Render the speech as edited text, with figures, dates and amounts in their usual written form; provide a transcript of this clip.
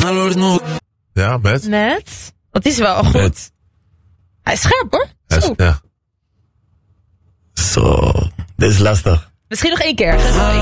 Ja, met? Met? Dat is wel goed. Met. Hij is scherp hoor. Zo. Ja. Zo, dit is lastig. Misschien nog 1 keer.